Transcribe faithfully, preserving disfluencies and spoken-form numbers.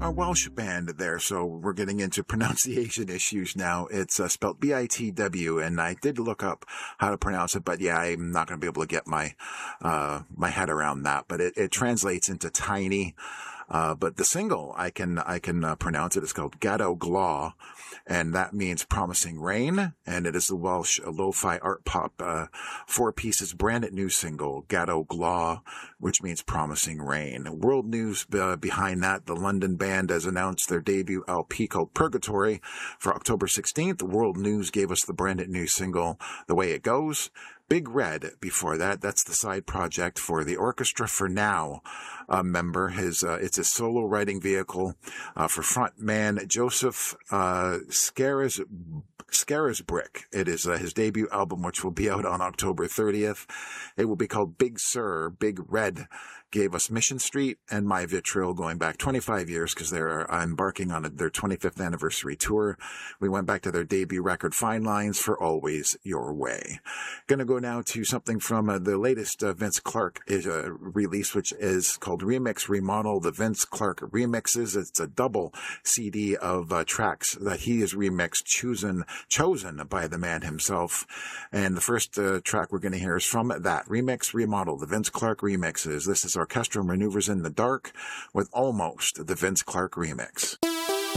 a Welsh band there, so we're getting into pronunciation issues now. It's uh, spelled B I T W, and I did look up how to pronounce it, but yeah, I'm not going to be able to get my uh, my head around that. But it, it translates into tiny. Uh, but the single, I can, I can uh, pronounce it. It's called Gaddo Glaw, and that means promising rain. And it is the Welsh uh, lo-fi art pop, uh, four pieces brand new single, Gaddo Glaw, which means promising rain. World news uh, behind that, the London band has announced their debut L P called Purgatory for October sixteenth. World News gave us the brand new single, The Way It Goes. Big Red before that. That's the side project for the Orchestra for Now uh, member. His uh, it's a solo writing vehicle uh, for frontman Joseph uh, Scaris Scarisbrick. It is uh, his debut album, which will be out on October thirtieth. It will be called Big Sur. Big Red gave us Mission Street and My Vitriol going back twenty-five years because they're embarking on a, their twenty-fifth anniversary tour. We went back to their debut record, Fine Lines for Always Your Way. Gonna go now to something from uh, the latest uh, Vince Clarke is, uh, release, which is called Remix Remodel, the Vince Clarke Remixes. It's a double C D of uh, tracks that he has remixed, chosen, chosen by the man himself. And the first uh, track we're going to hear is from that Remix Remodel, the Vince Clarke Remixes. This is Orchestral Maneuvers in the Dark with Almost, the Vince Clarke Remix.